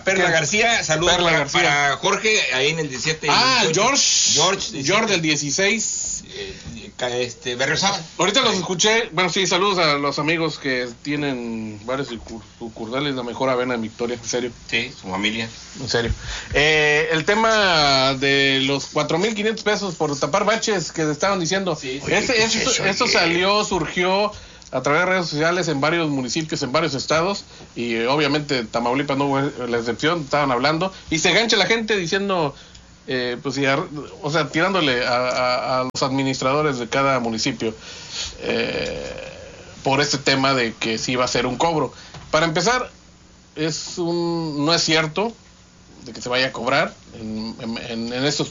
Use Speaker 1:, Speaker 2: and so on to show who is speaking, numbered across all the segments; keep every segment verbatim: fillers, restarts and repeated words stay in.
Speaker 1: para Perla García, saludos
Speaker 2: Perla
Speaker 1: para,
Speaker 2: García.
Speaker 1: para Jorge, ahí en el diecisiete.
Speaker 2: Ah,
Speaker 1: dieciocho.
Speaker 2: George.
Speaker 1: George,
Speaker 2: George del dieciséis.
Speaker 1: Eh, este, Berriozábal.
Speaker 2: Ahorita los escuché. Bueno, sí, saludos a los amigos que tienen varios sucursales, la mejor avena en Victoria, en serio.
Speaker 1: Sí, su familia.
Speaker 2: En serio. Eh, el tema de los cuatro mil quinientos pesos por tapar baches que estaban diciendo. Sí, sí. Ese,
Speaker 3: Oye,
Speaker 2: eso,
Speaker 3: ¿qué es eso?
Speaker 2: eso salió, surgió a través de redes sociales en varios municipios, en varios estados, y eh, obviamente Tamaulipas no fue la excepción, estaban hablando, y se gancha la gente diciendo, eh, pues, y a, o sea, tirándole a, a, a los administradores de cada municipio eh, por este tema de que sí va a ser un cobro. Para empezar, es un, no es cierto de que se vaya a cobrar en, en, en estos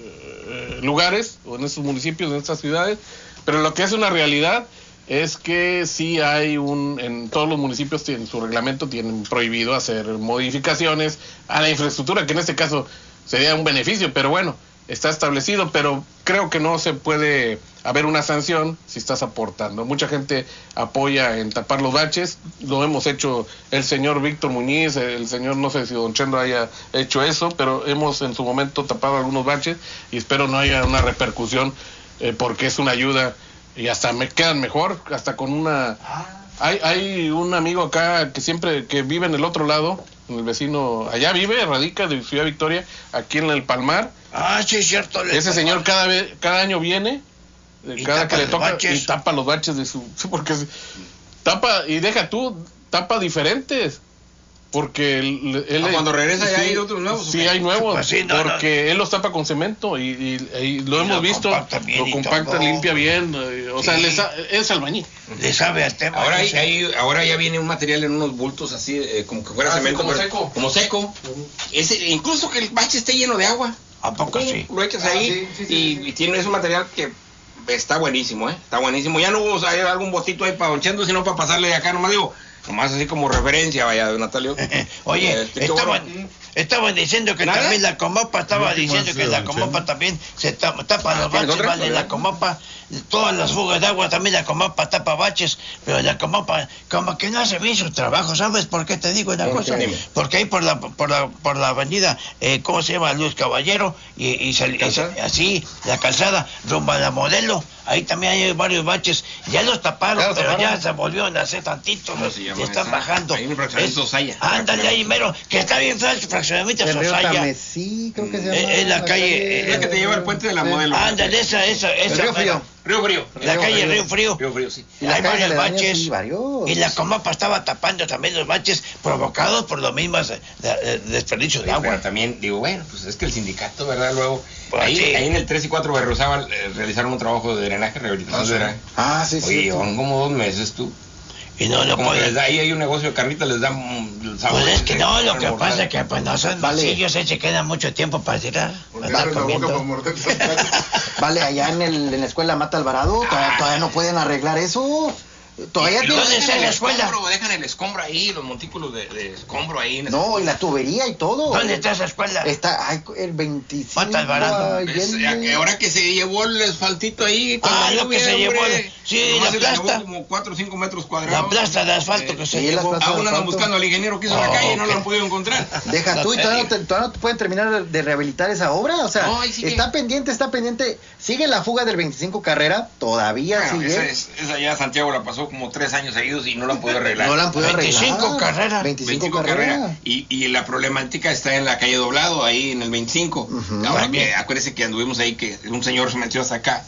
Speaker 2: eh, lugares, o en estos municipios, en estas ciudades, pero lo que es una realidad es que sí hay un, en todos los municipios tienen su reglamento, tienen prohibido hacer modificaciones a la infraestructura, que en este caso sería un beneficio, pero bueno, está establecido, pero creo que no se puede haber una sanción si estás aportando. Mucha gente apoya en tapar los baches, lo hemos hecho el señor Víctor Muñiz, el señor, no sé si don Chendo haya hecho eso, pero hemos en su momento tapado algunos baches y espero no haya una repercusión eh, porque es una ayuda. Y hasta me quedan mejor, hasta con una... Hay, hay un amigo acá que siempre, que vive en el otro lado, en el vecino, allá vive, radica de Ciudad Victoria, aquí en el Palmar.
Speaker 3: Ah, sí, es cierto.
Speaker 2: Ese señor cada vez, cada año viene,
Speaker 3: ¿Y
Speaker 2: cada
Speaker 3: tapa
Speaker 2: que le
Speaker 3: los
Speaker 2: toca,
Speaker 3: baches?
Speaker 2: y tapa los baches de su... Sí, porque se- tapa, y deja tú, tapa diferentes. Porque él, él
Speaker 1: Ah, cuando regresa ya
Speaker 2: sí,
Speaker 1: hay otros nuevos, ¿o
Speaker 2: sí
Speaker 1: qué?
Speaker 2: hay nuevos,
Speaker 3: Pues sí, no,
Speaker 2: porque él los tapa con cemento y, y- y lo
Speaker 3: Y
Speaker 2: hemos
Speaker 3: lo
Speaker 2: visto,
Speaker 3: compacta bien
Speaker 2: lo
Speaker 3: y
Speaker 2: compacta,
Speaker 3: todo.
Speaker 2: limpia bien, eh, o sea,
Speaker 3: Sí.
Speaker 2: le sa- es albañil.
Speaker 3: Le sabe al tema.
Speaker 1: Ahora, hay,
Speaker 3: ese.
Speaker 1: hay- ahora ya viene un material en unos bultos así, eh, como que fuera
Speaker 2: Ah, sí,
Speaker 1: cemento.
Speaker 2: como
Speaker 1: pero-
Speaker 2: seco.
Speaker 1: Como seco. Ese, incluso que el bache esté lleno de agua.
Speaker 3: ¿A poco
Speaker 1: Tú
Speaker 3: sí?
Speaker 1: Lo echas
Speaker 2: Ah,
Speaker 1: ahí
Speaker 2: sí, sí, sí,
Speaker 1: y,
Speaker 2: sí.
Speaker 1: y tiene ese material que está buenísimo, ¿eh? Está buenísimo. Ya no hubo, o sea, hay algún botito ahí para Don Chendo, sino para pasarle de acá, nomás digo, nomás así como referencia, vaya, don Natalio.
Speaker 3: Oye,
Speaker 1: Eh, qué
Speaker 3: estaban,
Speaker 1: bueno.
Speaker 3: estaban diciendo que
Speaker 1: ¿Nada?
Speaker 3: también la Comopa, estaba
Speaker 4: No, ¿qué
Speaker 3: diciendo
Speaker 4: más,
Speaker 3: que la
Speaker 4: don
Speaker 3: Comopa
Speaker 4: Chendo?
Speaker 3: también se tapa, tapa
Speaker 1: Ah,
Speaker 3: los
Speaker 1: ¿tienes
Speaker 3: baches,
Speaker 1: otra?
Speaker 3: vale, la Comopa, todas las fugas de agua también la Comopa tapa baches, pero la Comopa como que no hace bien su trabajo, ¿sabes por qué te digo una
Speaker 1: ¿Por
Speaker 3: cosa?
Speaker 1: qué?
Speaker 3: Porque ahí por la, por la, por la avenida, eh, ¿cómo se llama? Luz Caballero, y, y, sal- y
Speaker 1: ¿Calzada?
Speaker 3: sal- así, la calzada, rumbo a la Modelo, ahí también hay varios baches, ya los taparon,
Speaker 1: ¿Ya los
Speaker 3: pero
Speaker 1: taparon?
Speaker 3: ya se volvieron a hacer tantitos,
Speaker 1: ¿Cómo se llama
Speaker 3: y están
Speaker 1: esa?
Speaker 3: bajando.
Speaker 1: Ahí en el fraccionamiento
Speaker 3: Es-
Speaker 1: Sosaya.
Speaker 3: Ándale ahí, mero, que está bien feo el fraccionamiento
Speaker 4: El río
Speaker 3: Sosaya.
Speaker 4: Tamesí, creo que se llama.
Speaker 3: Eh, en la calle,
Speaker 1: Es la que te lleva al puente de la
Speaker 4: Sí.
Speaker 1: Modelo.
Speaker 3: Ándale, esa, esa, esa.
Speaker 4: El Río
Speaker 3: mero.
Speaker 4: Frío.
Speaker 1: Río Frío.
Speaker 3: La
Speaker 4: Río
Speaker 3: calle
Speaker 4: Frío.
Speaker 3: Río Frío.
Speaker 1: Río Frío, sí.
Speaker 4: Y las
Speaker 3: Hay
Speaker 4: calles
Speaker 3: varios
Speaker 4: aledañas,
Speaker 3: baches.
Speaker 4: sí, varios.
Speaker 3: Y la Comopa estaba tapando también los baches provocados por los mismos eh, de- de- desperdicios de
Speaker 1: Sí, pero
Speaker 3: agua.
Speaker 1: también digo, bueno, pues es que el sindicato, ¿verdad? Luego,
Speaker 3: Pues
Speaker 1: ahí,
Speaker 3: sí.
Speaker 1: ahí en el tres y cuatro Berriozábal eh, realizaron un trabajo de drenaje, rehabilitación de drenaje.
Speaker 4: Ah, sí,
Speaker 1: Oye,
Speaker 4: sí.
Speaker 1: llevan como dos meses tú.
Speaker 3: Y no lo
Speaker 1: Como que les
Speaker 3: pueden.
Speaker 1: da, ahí hay un negocio de carnitas, les dan mm, el sabor.
Speaker 3: Pues es que no, lo que
Speaker 1: Remordar.
Speaker 3: pasa es que pues no son
Speaker 4: Vale.
Speaker 3: bolsillos, eh, se queda mucho tiempo para tirar.
Speaker 5: Porque
Speaker 3: Para
Speaker 5: abre
Speaker 3: estar
Speaker 5: la boca para
Speaker 3: comiendo.
Speaker 5: morder los tacos.
Speaker 4: Vale, allá en, el, en la escuela Mata Alvarado, todavía, todavía no pueden arreglar eso. Todavía
Speaker 1: Y luego
Speaker 3: ¿Dónde
Speaker 4: tienen-
Speaker 3: está
Speaker 1: dejan
Speaker 3: la
Speaker 1: el
Speaker 3: escuela?
Speaker 1: escombro, dejan el escombro ahí, los montículos de, de escombro ahí. En esa-
Speaker 4: No, y la tubería y todo.
Speaker 3: ¿Dónde está esa escuela?
Speaker 4: Está ay, el veinticinco.
Speaker 3: Mata Alvarado.
Speaker 1: Es,
Speaker 4: Allende.
Speaker 1: a que ahora que se llevó el asfaltito ahí, cuando
Speaker 3: Ah, lo
Speaker 1: llovió,
Speaker 3: que se llevó,
Speaker 1: hombre,
Speaker 3: sí,
Speaker 1: nomás
Speaker 3: la
Speaker 1: se le llevó
Speaker 3: plasta.
Speaker 1: como cuatro o cinco metros cuadrados.
Speaker 3: La plasta de asfalto
Speaker 1: Eh,
Speaker 3: que se
Speaker 4: sí, las
Speaker 3: llevó.
Speaker 4: plastas.
Speaker 1: Aún andan
Speaker 4: asfalto.
Speaker 1: buscando al ingeniero que hizo la
Speaker 3: Oh,
Speaker 1: calle y no lo
Speaker 3: ok.
Speaker 1: han podido encontrar.
Speaker 4: Deja tú y todavía no, te- todavía no te pueden terminar de rehabilitar esa obra. O sea,
Speaker 1: No, ahí sigue.
Speaker 4: está pendiente, está pendiente. Sigue la fuga del veinticinco carrera, todavía
Speaker 1: Bueno,
Speaker 4: sigue.
Speaker 1: esa, es- esa ya Santiago la pasó como tres años seguidos y no la han podido arreglar.
Speaker 4: No la han podido arreglar.
Speaker 3: veinticinco carrera.
Speaker 4: veinticinco,
Speaker 1: veinticinco
Speaker 4: carrera.
Speaker 1: carrera. Y, y la problemática está en la calle Doblado, ahí en el veinticinco.
Speaker 4: Ujú.
Speaker 1: Ahora
Speaker 3: También.
Speaker 1: que acuérdese que anduvimos ahí, que un señor se metió hasta acá.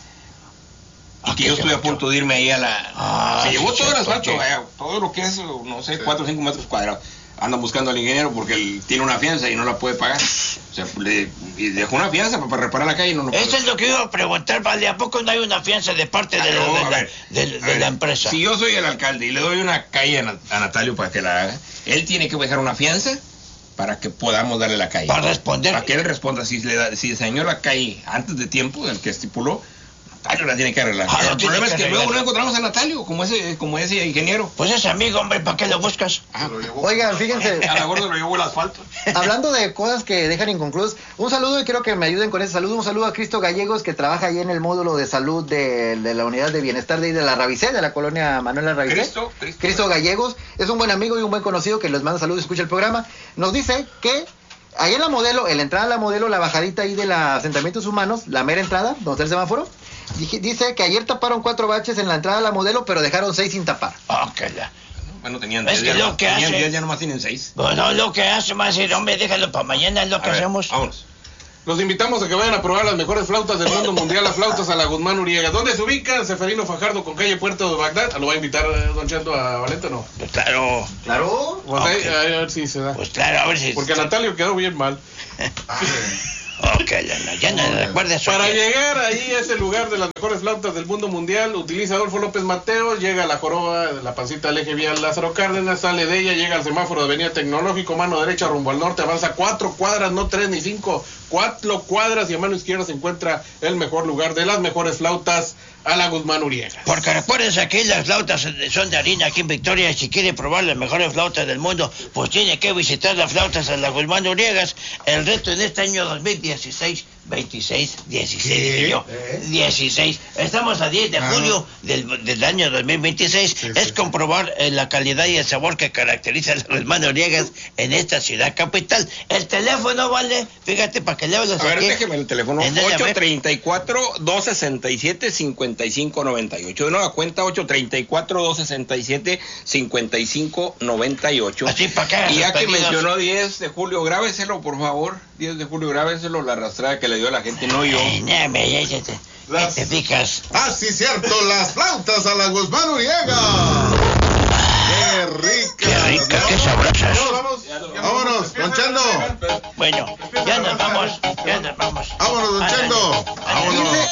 Speaker 1: Y
Speaker 3: ¿A
Speaker 1: que
Speaker 3: qué
Speaker 1: yo
Speaker 3: se
Speaker 1: estuve a
Speaker 3: metió?
Speaker 1: punto de irme ahí a la...
Speaker 3: Ah,
Speaker 1: se
Speaker 3: sí,
Speaker 1: llevó todo el
Speaker 3: cierto,
Speaker 1: asfalto,
Speaker 3: sí.
Speaker 1: vaya, todo lo que es, no sé, cuatro o cinco metros cuadrados. Andan buscando al ingeniero porque él tiene una fianza y no la puede pagar. O sea, le y dejó una fianza para, para reparar la calle y no lo puede.
Speaker 3: Eso es lo que iba a preguntar, ¿vale? ¿A poco no hay una fianza de parte de, la-
Speaker 1: No,
Speaker 3: de
Speaker 1: a
Speaker 3: la,
Speaker 1: ver,
Speaker 3: de- de
Speaker 1: a ver,
Speaker 3: la empresa?
Speaker 1: Si yo soy el alcalde y le doy una calle a, Nat- a Natalio para que la haga, él tiene que dejar una fianza para que podamos darle la calle.
Speaker 3: Para responder.
Speaker 1: Para que él responda. Si, le da, si diseñó la calle antes de tiempo, el que estipuló, Natalio la tiene que arreglar.
Speaker 3: Ah,
Speaker 1: el problema es que
Speaker 3: arreglar.
Speaker 1: luego no encontramos a Natalio, como ese, como ese ingeniero.
Speaker 3: Pues es amigo, hombre, ¿para qué lo buscas?
Speaker 1: Ah,
Speaker 4: Oigan, fíjense,
Speaker 1: a la gorda lo llevó el asfalto.
Speaker 4: hablando de cosas que dejan inconclusas, un saludo y quiero que me ayuden con ese saludo. Un saludo a Cristo Gallegos, que trabaja ahí en el módulo de salud de, de la unidad de bienestar de, ahí de la Rabicé, de la colonia Manuela Rabicé.
Speaker 1: Cristo, Cristo.
Speaker 4: Cristo Gallegos, es un buen amigo y un buen conocido que les manda saludos y escucha el programa. Nos dice que ahí en la modelo, en la entrada a la modelo, la bajadita ahí de los asentamientos humanos, la mera entrada, donde está el semáforo, dije- dice que ayer taparon cuatro baches en la entrada a la modelo, pero dejaron seis sin tapar.
Speaker 3: Oh, que la...
Speaker 1: Bueno, tenían
Speaker 3: Es
Speaker 1: diez,
Speaker 3: que
Speaker 1: ya,
Speaker 3: lo
Speaker 1: no-
Speaker 3: que
Speaker 1: tenían
Speaker 3: hace-
Speaker 1: diez, ya nomás tienen seis.
Speaker 3: Bueno, lo que hace más decir, hombre, déjalo para mañana, es lo que
Speaker 1: A ver,
Speaker 3: hacemos.
Speaker 1: vámonos.
Speaker 2: Los invitamos a que vayan a probar las mejores flautas del mundo mundial, las flautas a la Guzmán Uriega. ¿Dónde se ubica? Seferino Fajardo con calle Puerto de Bagdad. ¿Lo va a invitar eh, Don Cheto a Valente o no?
Speaker 3: Pues claro,
Speaker 4: Claro.
Speaker 2: Pues ahí,
Speaker 3: Ok.
Speaker 2: ahí a ver si se da.
Speaker 3: pues claro, a ver si...
Speaker 2: Porque Natalio quedó bien mal.
Speaker 3: Ok, ya no, ya no recuerda eso.
Speaker 2: Para
Speaker 3: que-
Speaker 2: llegar ahí a ese lugar de las mejores flautas del mundo mundial, utiliza Adolfo López Mateos, llega a la joroba de la pancita del eje vial Lázaro Cárdenas, sale de ella, llega al semáforo de Avenida Tecnológico, mano derecha rumbo al norte, avanza cuatro cuadras, no tres ni cinco, cuatro cuadras y a mano izquierda se encuentra el mejor lugar de las mejores flautas a la Guzmán Uriega.
Speaker 3: Porque recuerden, aquí las flautas son de harina aquí en Victoria, y si quiere probar las mejores flautas del mundo, pues tiene que visitar las flautas a la Guzmán Uriegas. El reto en este año dos mil dieciséis, veintiséis, dieciséis, dije yo, dieciséis. Estamos a diez de julio del, del año dos mil veintiséis. Es comprobar eh, la calidad y el sabor que caracteriza a la Guzmán Uriegas en esta ciudad capital. El teléfono, vale, fíjate, para que le hables
Speaker 1: A ver,
Speaker 3: aquí.
Speaker 1: déjeme el teléfono.
Speaker 3: En el- a
Speaker 1: ocho
Speaker 3: ver.
Speaker 1: treinta y cuatro, dos sesenta y siete, cincuenta y cinco noventa y ocho. De nueva cuenta, ocho treinta y cuatro, dos sesenta y siete, cincuenta y cinco noventa y ocho.
Speaker 3: Así para acá.
Speaker 1: Y ya que
Speaker 3: pedidos.
Speaker 1: mencionó diez de julio, grábeselo, por favor. diez de julio, grábeselo, la arrastrada que le dio a la gente, no yo.
Speaker 3: Ay, no, me, ya, ya te, ya te picas.
Speaker 5: Ah, sí, cierto, las flautas a la Guzmán Uriega. ¡Qué ricas!
Speaker 3: Qué rica,
Speaker 5: ¿no?
Speaker 3: qué sabrosas.
Speaker 5: Vámonos, vámonos, don Chendo.
Speaker 3: Bueno, ya nos vamos, ya nos vamos.
Speaker 5: Vámonos, don
Speaker 3: Ándale,
Speaker 5: Chendo.
Speaker 3: ándale.
Speaker 5: Vámonos.